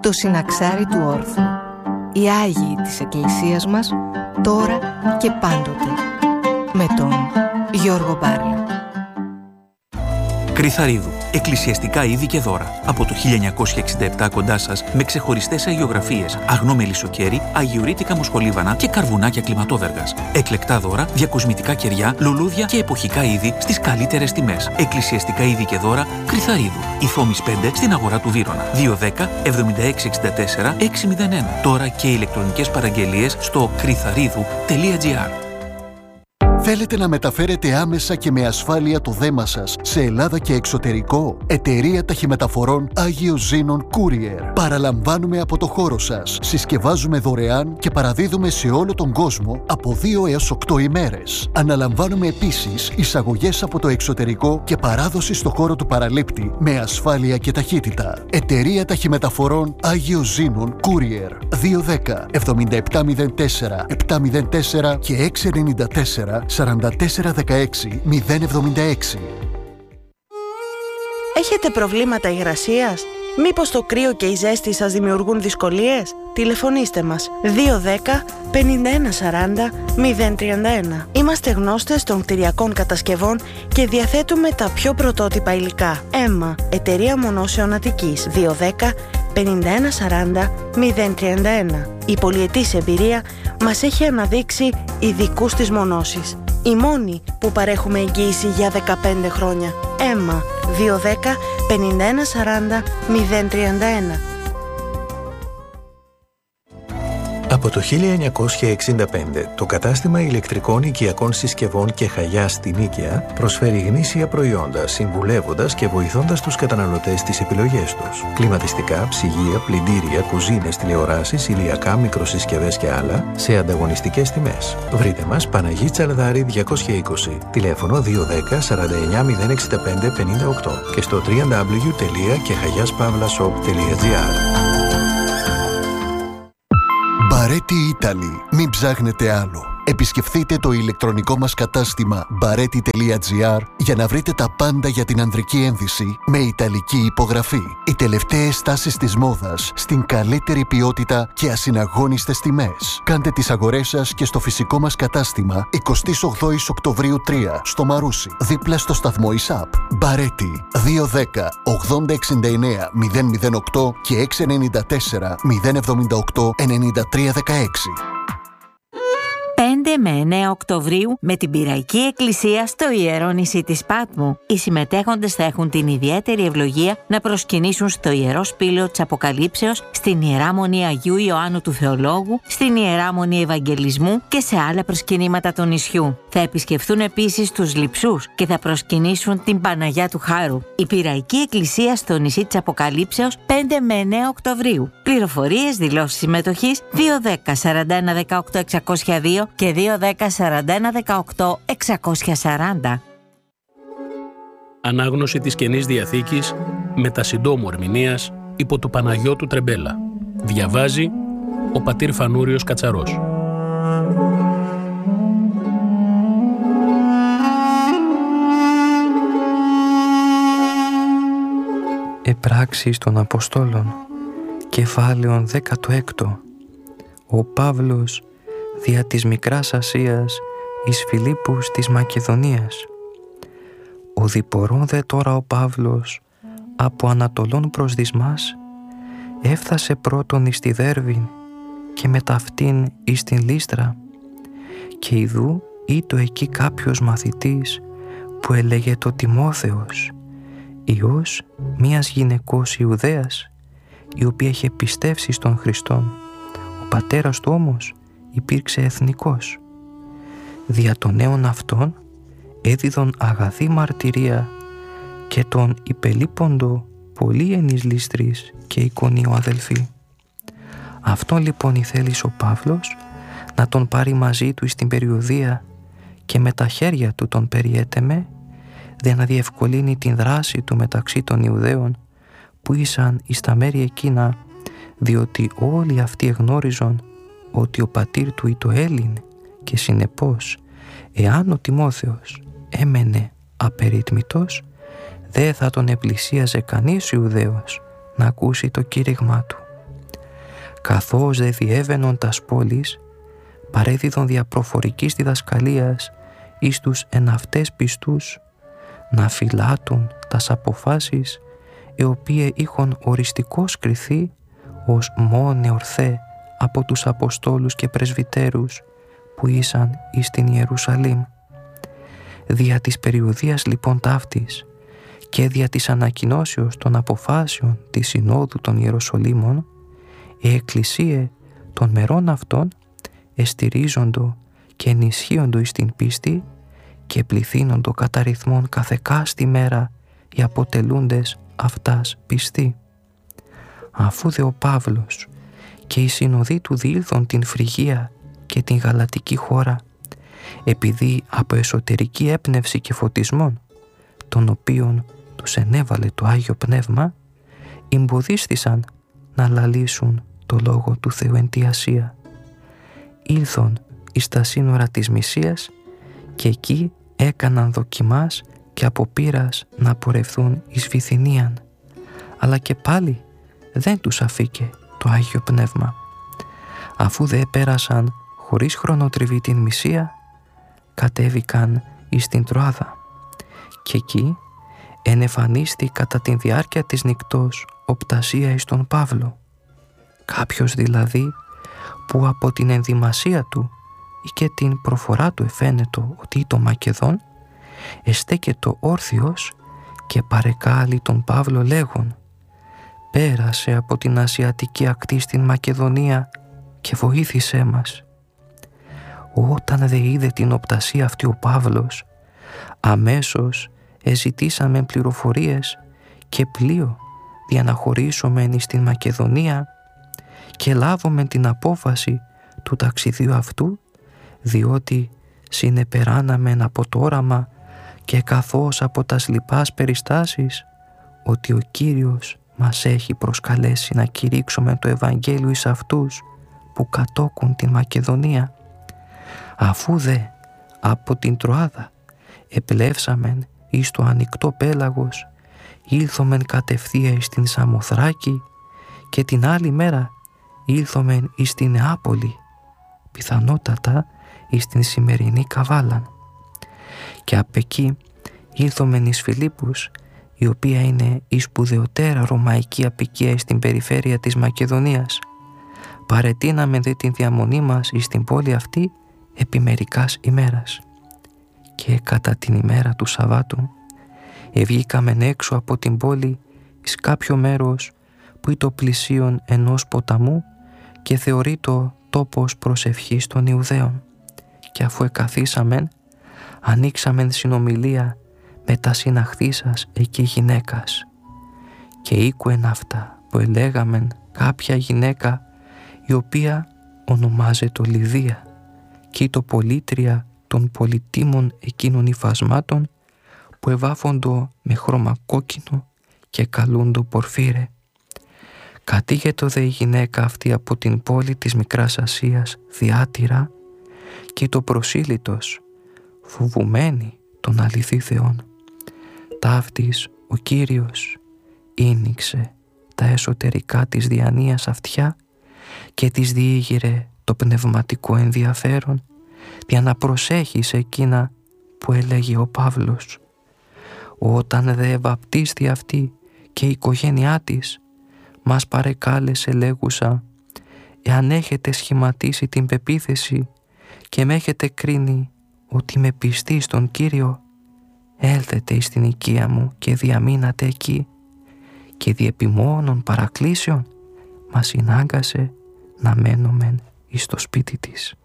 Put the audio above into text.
το συναξάρι του όρθου. Οι Άγιοι της Εκκλησίας μας, τώρα και πάντοτε. Με τον Γιώργο Μπάρλα. Κρυθαρίδου. Εκκλησιαστικά είδη και δώρα. Από το 1967 κοντά σας, με ξεχωριστές αγιογραφίες, αγνό μελισσοκέρι, αγιορείτικα μοσχολίβανα και καρβουνάκια κλιματόδεργας. Εκλεκτά δώρα, διακοσμητικά κεριά, λουλούδια και εποχικά είδη στις καλύτερες τιμές. Εκκλησιαστικά είδη και δώρα Κρυθαρίδου. Η Θόμης 5 στην αγορά του Βύρωνα. 210 7664 601. Τώρα και ηλεκτρονικές παραγγελίες στο κρυθαρίδου.gr. Θέλετε να μεταφέρετε άμεσα και με ασφάλεια το δέμα σας σε Ελλάδα και εξωτερικό? Εταιρεία Ταχυμεταφορών Άγιο Ζήνων Courier. Παραλαμβάνουμε από το χώρο σας. Συσκευάζουμε δωρεάν και παραδίδουμε σε όλο τον κόσμο από 2 έως 8 ημέρες. Αναλαμβάνουμε επίσης εισαγωγές από το εξωτερικό και παράδοση στο χώρο του παραλήπτη με ασφάλεια και ταχύτητα. Εταιρεία Ταχυμεταφορών Άγιο Ζήνων Courier. 210 7704 704 και 694 4416 076. Έχετε προβλήματα υγρασίας? Μήπως το κρύο και η ζέστη σας δημιουργούν δυσκολίες? Τηλεφωνήστε μας 210 5140 031. Είμαστε γνώστες των κτηριακών κατασκευών και διαθέτουμε τα πιο πρωτότυπα υλικά. ΕΜΜΑ, εταιρεία μονώσεων Αττικής. 210 5140 031. Η πολυετής εμπειρία μας έχει αναδείξει ειδικούς της μονώσης. Η μόνη που παρέχουμε εγγύηση για 15 χρόνια. ΕΜΜΑ 210 5140 031. Από το 1965, το κατάστημα ηλεκτρικών οικιακών συσκευών και Χαγιά στην Νίκαια προσφέρει γνήσια προϊόντα, συμβουλεύοντας και βοηθώντας τους καταναλωτές στις επιλογές τους. Κλιματιστικά, ψυγεία, πλυντήρια, κουζίνες, τηλεοράσεις, ηλιακά, μικροσυσκευές και άλλα σε ανταγωνιστικές τιμές. Βρείτε μας Παναγή Τσαλδάρη 220, τηλέφωνο 210 49 065 58 και στο www.kehayaspavlasop.gr. Μπαρέτι Italy. Μην ψάχνετε άλλο. Επισκεφθείτε το ηλεκτρονικό μας κατάστημα bareti.gr για να βρείτε τα πάντα για την ανδρική ένδυση με ιταλική υπογραφή. Οι τελευταίες τάσεις της μόδας στην καλύτερη ποιότητα και ασυναγώνιστες τιμές. Κάντε τις αγορές σας και στο φυσικό μας κατάστημα 28 Οκτωβρίου 3 στο Μαρούσι, δίπλα στο σταθμό ΙΣΑΠ. Μπαρέτι 210 80 69 008 και 694 078 9316. 5 με 9 Οκτωβρίου με την Πειραϊκή Εκκλησία στο Ιερό Νησί της Πάτμου. Οι συμμετέχοντες θα έχουν την ιδιαίτερη ευλογία να προσκυνήσουν στο Ιερό Σπήλαιο της Αποκαλύψεως, στην Ιερά Μονή Αγίου Ιωάννου του Θεολόγου, στην Ιερά Μονή Ευαγγελισμού και σε άλλα προσκυνήματα του νησιού. Θα επισκεφθούν επίσης τους Λειψούς και θα προσκυνήσουν την Παναγιά του Χάρου. Η Πειραϊκή Εκκλησία στο νησί της Αποκαλύψεως 5 με 9 Οκτωβρίου. Πληροφορίες, δηλώσεις συμμετοχής 210 41 18 602 και 210 41 18 640. Ανάγνωση της Καινής Διαθήκης με τα συντόμου ερμηνείας υπό του Παναγιώτου Τρεμπέλα. Διαβάζει ο πατήρ Φανούριος Κατσαρός. Επράξεις των Αποστόλων, κεφάλαιον 16. Ο Παύλος δια της Μικράς Ασίας εις Φιλίππους της Μακεδονίας. Ο διπορών δε τώρα ο Παύλος από Ανατολών προς Δυσμάς έφτασε πρώτον εις τη Δέρβην και μετά αυτήν εις την Λύστρα, και ιδού ήτο εκεί κάποιος μαθητής που έλεγε το Τιμόθεος, υιός μίας γυναικός Ιουδαίας, η οποία είχε πιστεύσει στον Χριστόν. Ο πατέρας του όμως υπήρξε εθνικός. Δια των νέων αυτών έδιδον αγαθή μαρτυρία και τον υπελείποντο πολύ εν εις Λύστρης και Εικονίου αδελφοί. Αυτόν λοιπόν ηθέλησε ο Παύλος να τον πάρει μαζί του στην περιοδία και με τα χέρια του τον περιέτεμε, για να διευκολύνει την δράση του μεταξύ των Ιουδαίων που ήσαν εις τα μέρη εκείνα, διότι όλοι αυτοί εγνώριζον ότι ο πατήρ του ήτο Έλλην, και συνεπώς εάν ο Τιμόθεος έμενε απεριτμητός, δεν θα τον επλησίαζε κανείς Ιουδαίος να ακούσει το κήρυγμά του. καθώς δε διέβαινον τας πόλεις, παρέδιδον διαπροφορικής διδασκαλίας εις τους εν αυτές πιστούς, να φυλάτουν τας αποφάσεις, οι οποίες είχον οριστικώς κριθεί ως μόνοι ορθέ από τους Αποστόλους και Πρεσβυτέρους που ήσαν εις την Ιερουσαλήμ. Δια της περιοδίας λοιπόν ταύτης και δια της ανακοινώσεως των αποφάσεων της Συνόδου των Ιεροσολύμων, η Εκκλησία των μερών αυτών εστηρίζοντο και ενισχύοντο εις την πίστη και πληθύνοντο κατά ρυθμόν καθεκάστη μέρα οι αποτελούντες αυτάς πιστοί. Αφού δε ο Παύλος και οι συνοδοί του διήλθον την Φρυγία και την Γαλατική χώρα, επειδή από εσωτερική έπνευση και φωτισμόν, τον οποίον τους ενέβαλε το Άγιο Πνεύμα, εμποδίστησαν να λαλήσουν το Λόγο του Θεού εν τη Ασία. Ήλθον εις τα σύνορα της Μυσίας και εκεί έκαναν δοκιμάς και από πείρας να πορευθούν εις Βυθινίαν, αλλά και πάλι δεν τους αφήκε το Άγιο Πνεύμα. Αφού δε πέρασαν χωρίς χρονοτριβή την Μυσία, κατέβηκαν εις την Τροάδα και εκεί ενεφανίστη κατά την διάρκεια της νυκτός οπτασία εις τον Παύλο. Κάποιος δηλαδή που από την ενδυμασία του ή και την προφορά του εφαίνετο ότι το Μακεδόν, εστέκετο όρθιος και παρεκάλει τον Παύλο λέγον: «Πέρασε από την Ασιατική ακτή στην Μακεδονία και βοήθησέ μας». Όταν δε είδε την οπτασία αυτή ο Παύλος, αμέσως εζητήσαμε πληροφορίες και πλοίο διαναχωρήσομεν εις την Μακεδονία και λάβομεν την απόφαση του ταξιδίου αυτού, διότι συνεπεράναμεν από το όραμα και καθώς από τας λοιπάς περιστάσεις ότι ο Κύριος μας έχει προσκαλέσει να κηρύξουμε το Ευαγγέλιο εις αυτούς που κατόκουν την Μακεδονία. Αφού δε από την Τροάδα επλεύσαμεν εις το ανοιχτό πέλαγος, ήλθομεν κατευθεία εις την Σαμοθράκη και την άλλη μέρα ήλθομεν εις την Νεάπολη, πιθανότατα εις την σημερινή Καβάλαν. Και απ' εκεί ήλθομεν εις Φιλίππους, η οποία είναι η σπουδαιότερα ρωμαϊκή αποικία στην περιφέρεια της Μακεδονίας. Παρετείναμε δε την διαμονή μας εις την πόλη αυτή επί μερικάς ημέρας. Και κατά την ημέρα του Σαββάτου ευγήκαμεν έξω από την πόλη εις κάποιο μέρος που είτο πλησίον ενός ποταμού και θεωρείτο τόπος προσευχής των Ιουδαίων. Και αφού εκαθίσαμεν, ανοίξαμεν συνομιλία με τα συναχθήσας εκεί γυναίκας. Και ήκουεν αυτά που ελέγαμεν κάποια γυναίκα η οποία ονομάζεται Λιδία και το πολίτρια των πολυτίμων εκείνων υφασμάτων που εβάφοντο με χρώμα κόκκινο και καλούντο πορφύρε. Κατήγετο δε η γυναίκα αυτή από την πόλη της Μικράς Ασίας Διάτυρα και το προσήλυτος φοβουμένη των αληθή Θεών. Ταύτης ο Κύριος ήνιξε τα εσωτερικά της διανοίας αυτιά και της διήγηρε το πνευματικό ενδιαφέρον για να προσέχει σε εκείνα που έλεγε ο Παύλος. Όταν δε βαπτίστη αυτή και η οικογένειά της, μας παρεκάλεσε λέγουσα: «Εάν έχετε σχηματίσει την πεποίθηση και με έχετε κρίνει ότι με πιστή στον Κύριο, έλθετε εις την οικία μου και διαμείνατε εκεί». Και διεπιμόνων παρακλήσεων μας συνάγκασε να μένομεν εις το σπίτι της.